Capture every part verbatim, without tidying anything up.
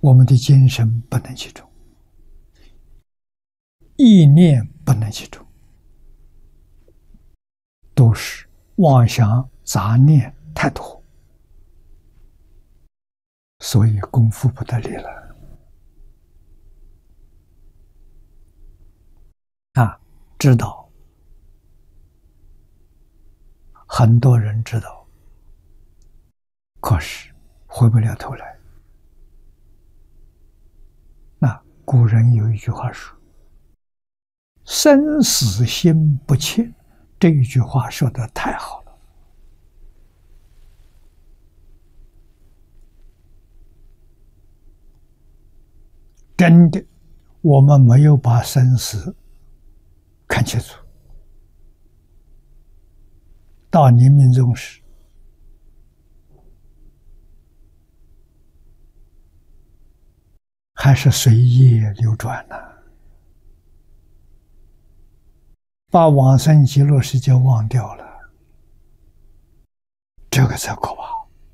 我们的精神不能集中，意念不能集中，都是妄想杂念太多，所以功夫不得力了。啊，知道，很多人知道，可是回不了头来。那古人有一句话说：“生死心不切。”这一句话说得太好了。真的，我们没有把生死看清楚。到临命终时，还是随业流转呢、啊，把往生极乐世界忘掉了，这个才可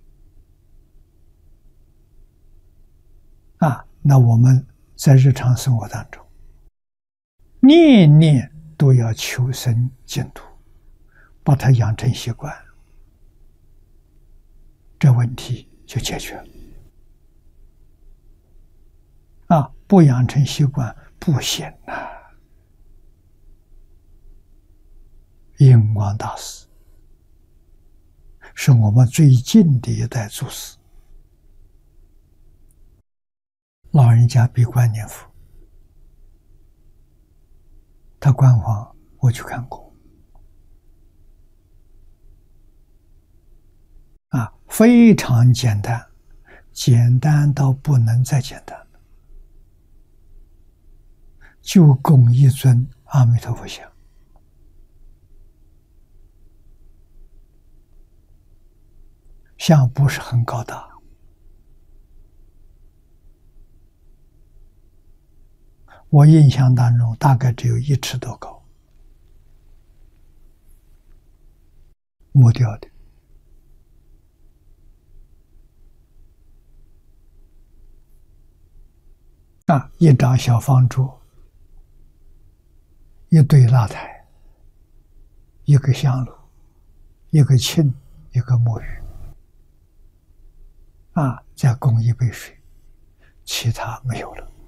怕啊！那我们在日常生活当中，念念都要求生净土，把它养成习惯，这问题就解决了。啊，不养成习惯不行啊！印光大师是我们最近的一代祖师，老人家闭关念佛，他关房我去看过，啊，非常简单，简单到不能再简单了，就供一尊阿弥陀佛像。像不是很高大，我印象当中大概只有一尺多高，木雕的。啊，一张小方桌，一对蜡台，一个香炉，一个磬，一个木鱼。啊，再供一杯水，其他没有了，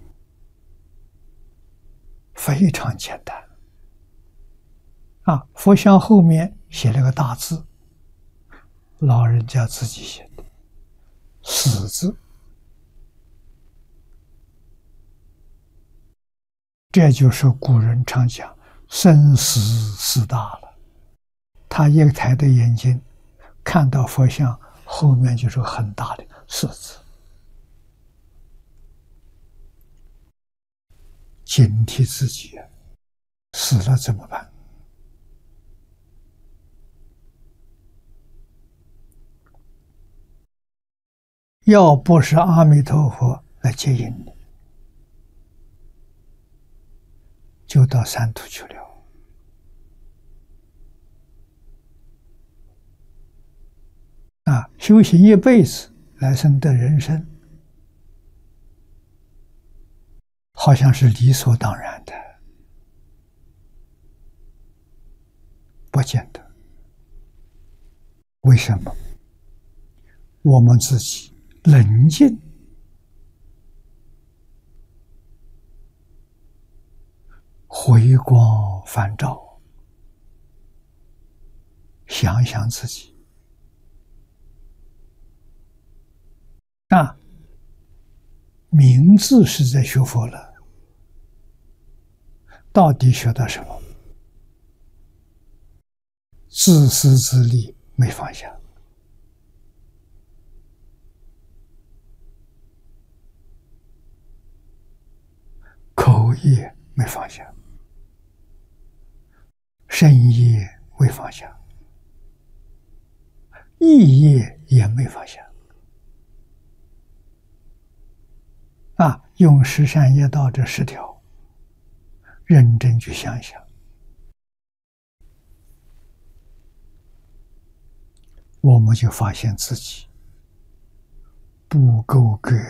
非常简单。啊，佛像后面写了个大字，老人家自己写的“死”字，这就是古人常讲生死四大了。他一抬的眼睛看到佛像后面就是很大的四字，警惕自己，死了怎么办？要不是阿弥陀佛来接引你，就到三途去了。啊，修行一辈子，来生得人生，好像是理所当然的，不见得。为什么？我们自己冷静，回光返照，想想自己。啊，名字是在学佛了，到底学到什么？自私自利没放下，口业没放下，身业未放下，意业也没放下。啊，用十善业道这十条，认真去想想，我们就发现自己不够格。